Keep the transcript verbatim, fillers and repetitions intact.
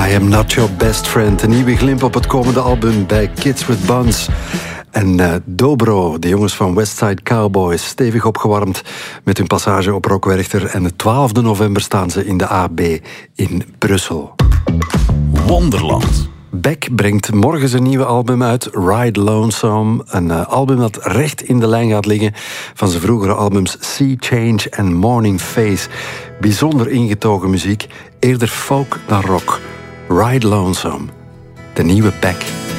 I Am Not Your Best Friend. Een nieuwe glimp op het komende album bij Kids With Buns. En uh, Dobro, de jongens van Westside Cowboys, stevig opgewarmd met hun passage op Rock Werchter. En de twaalfde november staan ze in de A B in Brussel. Wonderland. Beck brengt morgen zijn nieuwe album uit, Ride Lonesome. Een uh, album dat recht in de lijn gaat liggen van zijn vroegere albums Sea Change en Morning Face. Bijzonder ingetogen muziek, eerder folk dan rock. Ride Lonesome, de nieuwe Beck.